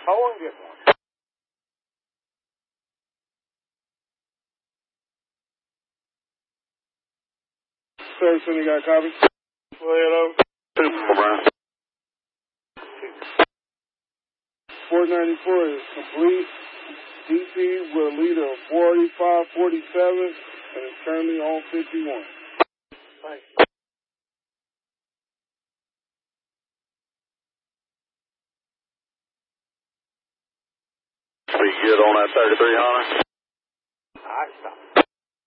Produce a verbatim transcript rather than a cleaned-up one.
tow and get one. Service Center, got a copy? Well, hello. Two, Brian. four ninety-four is complete. D P with a lead of forty-five forty-seven and is currently on fifty-one. Thank you. Be good on that thirty-three hundred? All right, stop.